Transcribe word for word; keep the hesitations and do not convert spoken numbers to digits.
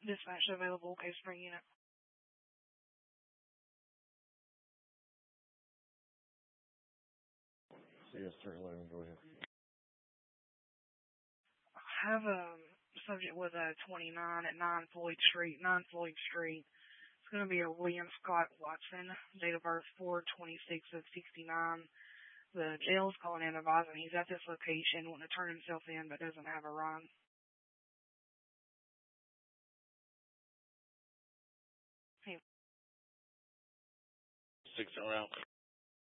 Dispatch available, Case Spring unit. Yes, sir, eleven, go ahead. I have a subject with a twenty-nine at nine Floyd Street, nine Floyd Street. It's going to be a William Scott Watson, date of birth four twenty-six of sixty-nine. The jail's calling in advising he's at this location, wanting to turn himself in, but doesn't have a run. Six around.